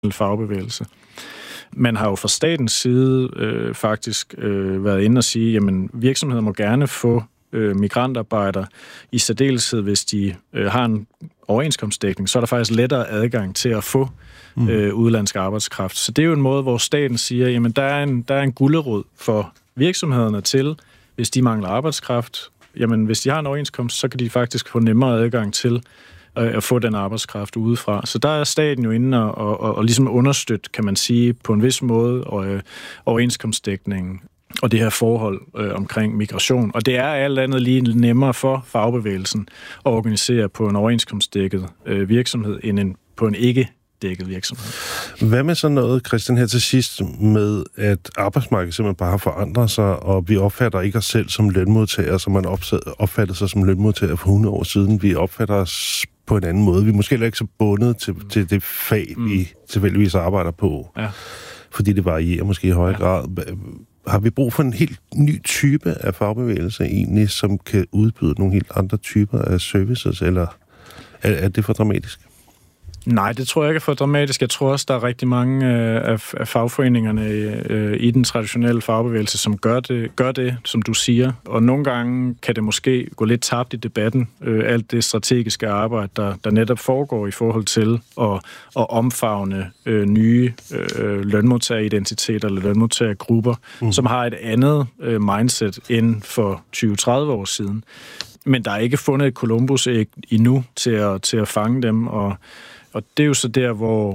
fagbevægelse. Man har jo fra statens side faktisk været inde og sige, jamen virksomheder må gerne få migrantarbejdere, i særdeleshed hvis de har en overenskomstdækning, så er der faktisk lettere adgang til at få udenlandsk arbejdskraft. Så det er jo en måde, hvor staten siger, jamen der er en gulerod for virksomhederne til, hvis de mangler arbejdskraft, jamen hvis de har en overenskomst, så kan de faktisk få nemmere adgang til at få den arbejdskraft udefra. Så der er staten jo inde og ligesom understøtte, kan man sige, på en vis måde overenskomstdækningen og det her forhold omkring migration. Og det er alt andet lige nemmere for fagbevægelsen at organisere på en overenskomstdækket virksomhed, end på en ikke-dækket virksomhed. Hvad med sådan noget, Christian, her til sidst, med at arbejdsmarkedet simpelthen bare har forandret sig, og vi opfatter ikke os selv som lønmodtagere, som man opfattede sig som lønmodtagere for 100 år siden. Vi opfatter os på en anden måde. Vi er måske heller ikke så bundet til det fag, vi tilfældigvis arbejder på. Ja. Fordi det varierer måske i høj grad. Har vi brug for en helt ny type af fagbevægelse egentlig, som kan udbyde nogle helt andre typer af services, eller er det for dramatisk? Nej, det tror jeg ikke er for dramatisk. Jeg tror også, der er rigtig mange af fagforeningerne i den traditionelle fagbevægelse, som gør det, som du siger. Og nogle gange kan det måske gå lidt tabt i debatten, alt det strategiske arbejde, der netop foregår i forhold til at omfavne nye lønmodtageridentiteter eller lønmodtagergrupper, som har et andet mindset end for 20-30 år siden. Men der er ikke fundet et Columbus-æg endnu til at fange dem, og det er jo så der,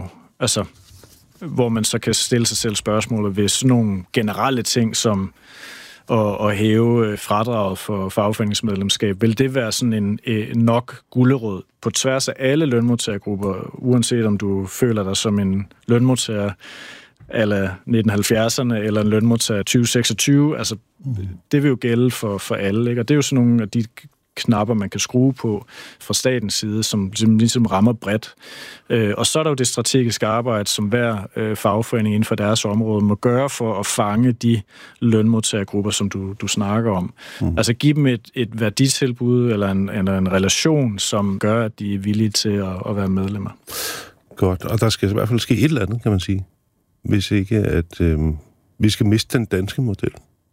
hvor man så kan stille sig selv spørgsmålet, hvis nogle generelle ting som at hæve fradraget for fagforeningsmedlemskab, vil det være sådan en nok gulerod på tværs af alle lønmodtagergrupper, uanset om du føler dig som en lønmodtager eller 1970'erne, eller en lønmodtager 2026, altså det vil jo gælde for alle, ikke? Og det er jo sådan nogle af de knapper, man kan skrue på fra statens side, som ligesom rammer bredt. Og så er der jo det strategiske arbejde, som hver fagforening inden for deres område må gøre for at fange de lønmodtagergrupper, som du snakker om. Altså give dem et værditilbud eller en relation, som gør, at de er villige til at være medlemmer. Godt, og der skal i hvert fald ske et eller andet, kan man sige, hvis ikke at vi skal miste den danske model.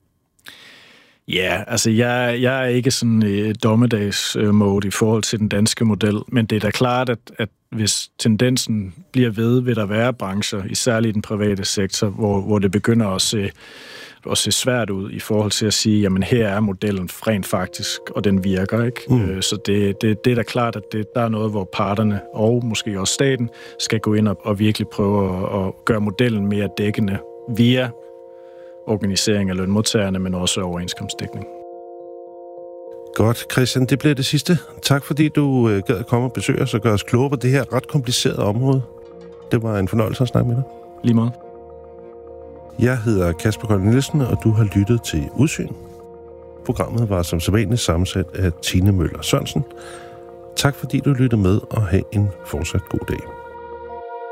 Ja, altså jeg er ikke sådan i dommedagsmode i forhold til den danske model, men det er da klart, at hvis tendensen bliver ved, vil der være brancher, især i den private sektor, hvor det begynder at se svært ud i forhold til at sige, jamen her er modellen rent faktisk, og den virker, ikke? Så det er da klart, at der er noget, hvor parterne og måske også staten skal gå ind og virkelig prøve at gøre modellen mere dækkende via organisering af lønmodtagerne, men også overenskomstdækning. Godt, Christian, det bliver det sidste. Tak fordi du gad at komme og besøge os og gøre os klogere på det her ret komplicerede område. Det var en fornøjelse at snakke med dig. Lige meget. Jeg hedder Kasper Kold Nielsen, og du har lyttet til Udsyn. Programmet var som sædvanligt sammensat af Tine Møller Sørensen. Tak fordi du lyttede med, og have en fortsat god dag.